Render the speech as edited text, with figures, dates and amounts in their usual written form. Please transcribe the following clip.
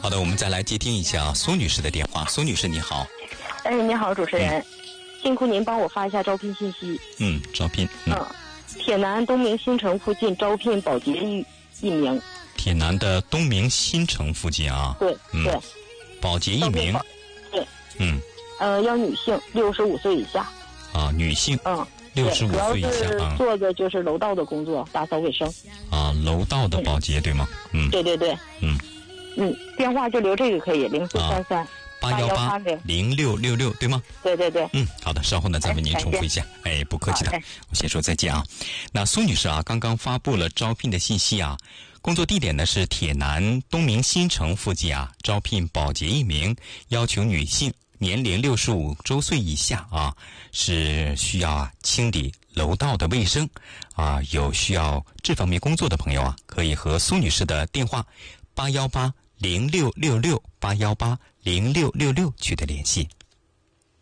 好的，我们再来接听一下苏女士的电话。苏女士你好。 哎，你好，主持人，辛苦您帮我发一下招聘信息。 招聘。 铁南东明新城附近招聘保洁一名。 铁南的东明新城附近啊。 对，对。 保洁一名。 对。要女性，65岁以下。 啊，女性。65岁以下啊。 做的就是楼道的工作，打扫卫生。 啊，楼道的保洁对吗？ 对。电话就留这个可以，0433818066 对吗？ 对。 好的，稍后呢再为您重复一下。不客气的，我先说再见啊。那苏女士啊，刚刚发布了招聘的信息啊，工作地点呢是铁南东明新城附近啊，招聘保洁一名，要求女性，年龄65周岁以下啊，是需要清理楼道的卫生啊，有需要这方面工作的朋友啊，可以和苏女士的电话8180666取得联系。